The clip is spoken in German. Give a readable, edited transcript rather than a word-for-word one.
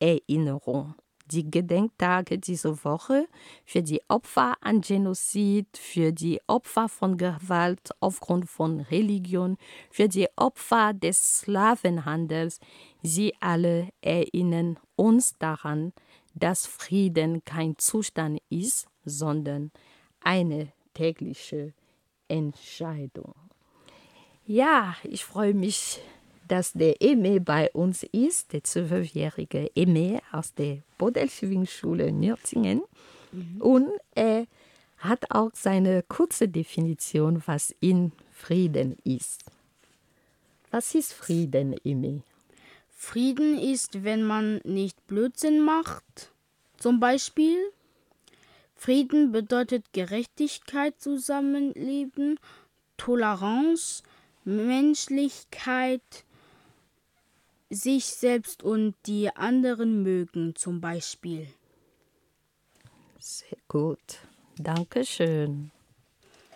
Erinnerung. Die Gedenktage diese Woche für die Opfer an Genozid, für die Opfer von Gewalt aufgrund von Religion, für die Opfer des Sklavenhandels, sie alle erinnern uns daran, dass Frieden kein Zustand ist, sondern eine tägliche Entscheidung. Ja, ich freue mich, dass der Eme bei uns ist, der 12-jährige Eme aus der Bodelschwing-Schule Nürtingen. Und er hat auch seine kurze Definition, was in Frieden ist. Was ist Frieden, Eme? Frieden ist, wenn man nicht Blödsinn macht. Zum Beispiel, Frieden bedeutet Gerechtigkeit, Zusammenleben, Toleranz, Menschlichkeit, sich selbst und die anderen mögen zum Beispiel. Sehr gut. Dankeschön.